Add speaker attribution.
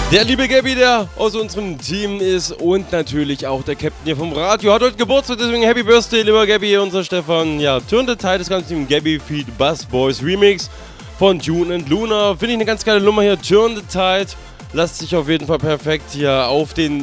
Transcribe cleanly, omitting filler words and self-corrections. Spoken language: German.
Speaker 1: Der liebe Gabby, der aus unserem Team ist und natürlich auch der Captain hier vom Radio, hat heute Geburtstag, deswegen Happy Birthday, lieber Gabby, unser Stefan. Ja, Turn the Tide, das ganze Team Gabby Feed Buzz Boys Remix von June and Luna. Finde ich eine ganz geile Nummer hier, Turn the Tide. Lasst sich auf jeden Fall perfekt hier auf den